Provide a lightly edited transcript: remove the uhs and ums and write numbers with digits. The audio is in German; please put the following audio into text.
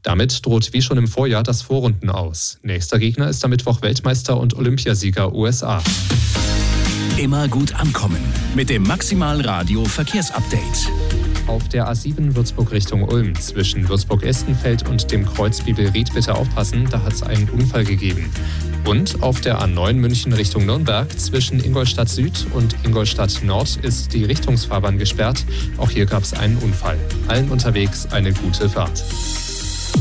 Damit droht wie schon im Vorjahr das Vorrunden aus. Nächster Gegner ist am Mittwoch Weltmeister und Olympiasieger USA. Immer gut ankommen mit dem Maximal Radio Verkehrsupdate. Auf der A7 Würzburg Richtung Ulm zwischen Würzburg-Estenfeld und dem Kreuz Bibelried bitte aufpassen, da hat es einen Unfall gegeben. Und auf der A9 München Richtung Nürnberg zwischen Ingolstadt Süd und Ingolstadt Nord ist die Richtungsfahrbahn gesperrt. Auch hier gab es einen Unfall. Allen unterwegs eine gute Fahrt.